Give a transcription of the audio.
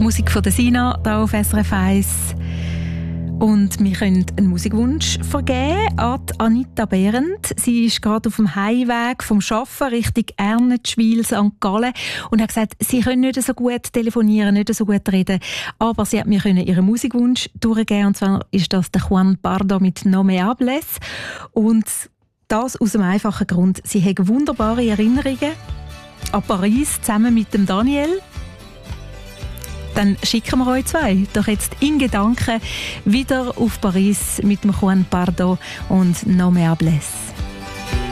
Musik von der Sina hier auf SRF 1. Und wir können einen Musikwunsch vergeben an Anita Behrendt. Sie ist gerade auf dem Heimweg vom Arbeiten Richtung Ernetschwil, St. Gallen und hat gesagt, sie können nicht so gut telefonieren, nicht so gut reden, aber sie hat mir ihren Musikwunsch durchgeben. Und zwar ist das der Juan Pardo mit «No Me Hables». Und das aus dem einfachen Grund, sie haben wunderbare Erinnerungen an Paris zusammen mit dem Daniel. Dann schicken wir euch zwei doch jetzt in Gedanken wieder auf Paris mit dem Juan Pardo und «No Me Hables».